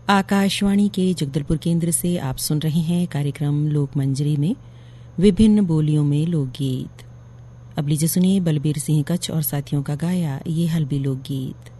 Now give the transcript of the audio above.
आकाशवाणी के जगदलपुर केंद्र से आप सुन रहे हैं कार्यक्रम लोकमंजरी में विभिन्न बोलियों में लोकगीत। अब लीजिए सुनिए बलबीर सिंह कच्छ और साथियों का गाया ये हल्बी लोकगीत।